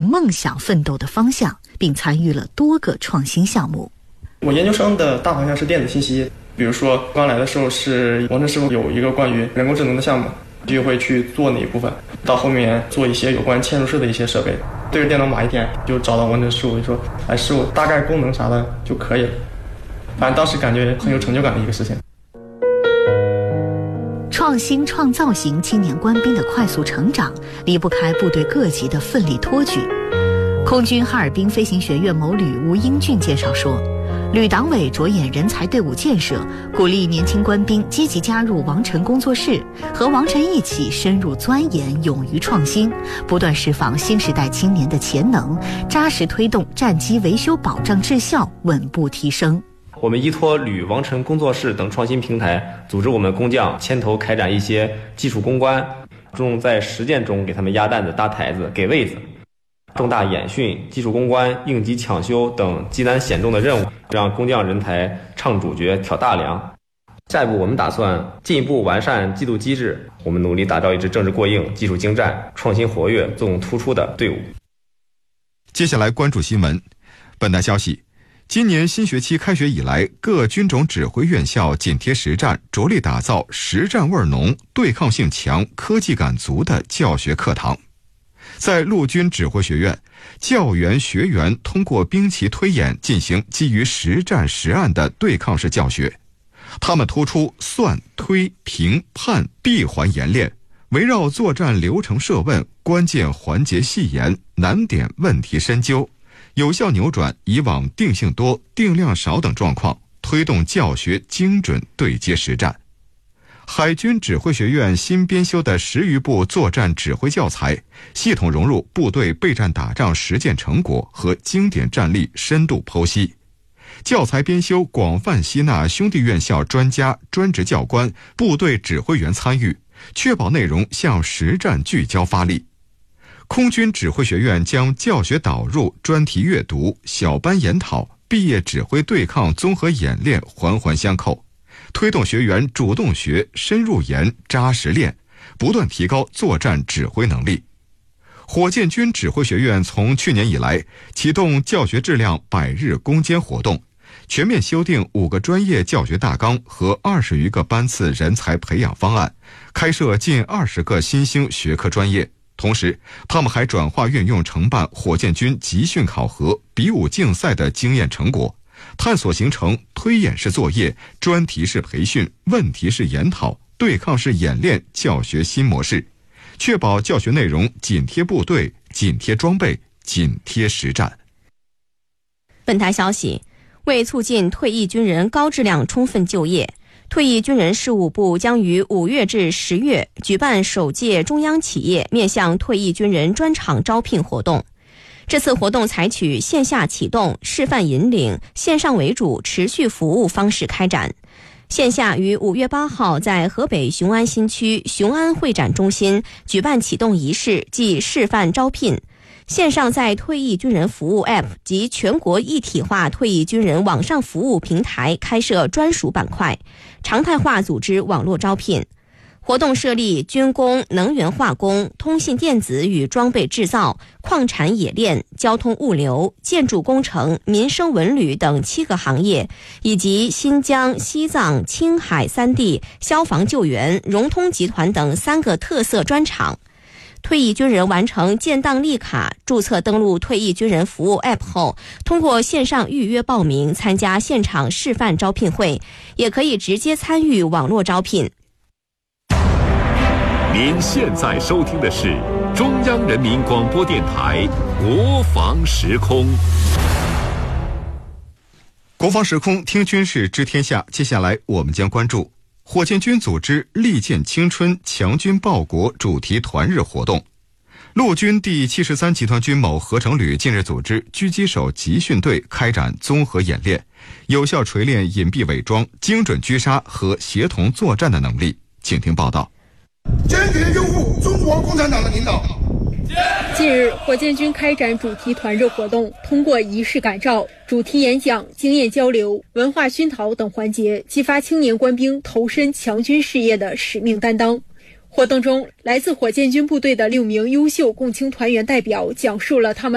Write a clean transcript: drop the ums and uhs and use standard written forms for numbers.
梦想奋斗的方向，并参与了多个创新项目。 我研究生的大方向是电子信息，比如说刚来的时候是王晨师傅有一个关于人工智能的项目，就会去做那一部分，到后面做一些有关嵌入式的一些设备，对着电脑码一天就找到王晨师傅，说师傅大概功能啥的就可以了。反正当时感觉很有成就感的一个事情。 创新创造型青年官兵的快速成长，离不开部队各级的奋力托举。空军哈尔滨飞行学院某旅吴英俊介绍说，旅党委着眼人才队伍建设，鼓励年轻官兵积极加入王晨工作室，和王晨一起深入钻研，勇于创新，不断释放新时代青年的潜能，扎实推动战机维修保障质效稳步提升。 我们依托旅王晨工作室等创新平台，组织我们工匠牵头开展一些技术攻关，注重在实践中给他们压担子、搭台子、给位子。重大演训、技术攻关、应急抢修等极难险重的任务，让工匠人才唱主角、挑大梁。下一步，我们打算进一步完善季度机制，我们努力打造一支政治过硬、技术精湛、创新活跃、作用突出的队伍。 接下来关注新闻。本台消息，今年新学期开学以来，各军种指挥院校紧贴实战，着力打造实战味浓、对抗性强、科技感足的教学课堂。在陆军指挥学院，教员学员通过兵棋推演进行基于实战实案的对抗式教学。他们突出算、推、评、判闭环演练，围绕作战流程设问、关键环节细研、难点问题深究，有效扭转以往定性多、定量少等状况，推动教学精准对接实战。海军指挥学院新编修的10余部作战指挥教材，系统融入部队备战打仗实践成果和经典战例深度剖析。教材编修广泛吸纳兄弟院校专家、专职教官、部队指挥员参与，确保内容向实战聚焦发力。空军指挥学院将教学导入、专题阅读、小班研讨、毕业指挥对抗综合演练环环相扣，推动学员主动学、深入研、扎实练，不断提高作战指挥能力。火箭军指挥学院从去年以来启动教学质量100日攻坚活动，全面修订5个专业教学大纲和20余个班次人才培养方案，开设近20个新兴学科专业。同时，他们还转化运用承办火箭军集训考核、比武竞赛的经验成果，探索形成推演式作业、专题式培训、问题式研讨、对抗式演练教学新模式，确保教学内容紧贴部队、紧贴装备、紧贴实战。 本台消息，为促进退役军人高质量充分就业，退役军人事务部将于5月至10月举办首届中央企业面向退役军人专场招聘活动。这次活动采取线下启动、示范引领、线上为主、持续服务方式开展。线下于5月8号在河北雄安新区雄安会展中心举办启动仪式暨示范招聘。线上在退役军人服务 App 及全国一体化退役军人网上服务平台开设专属板块，常态化组织网络招聘。活动设立军工、能源化工、通信电子与装备制造、矿产冶炼、交通物流、建筑工程、民生文旅等7个行业，以及新疆、西藏、青海3地、消防救援、融通集团等3个特色专场。退役军人完成建档立卡、注册登录退役军人服务 App 后，通过线上预约报名参加现场示范招聘会，也可以直接参与网络招聘。 您现在收听的是中央人民广播电台国防时空。 国防时空，听军事知天下。接下来我们将关注火箭军组织利剑青春强军报国主题团日活动。陆军第73集团军某合成旅近日组织狙击手集训队开展综合演练，有效锤炼隐蔽伪装、精准狙杀和协同作战的能力。请听报道。 坚决拥护中国共产党的领导。 近日，火箭军开展主题团日活动，通过仪式感召、主题演讲、经验交流、文化熏陶等环节，激发青年官兵投身强军事业的使命担当。活动中，来自火箭军部队的6名优秀共青团员代表讲述了他们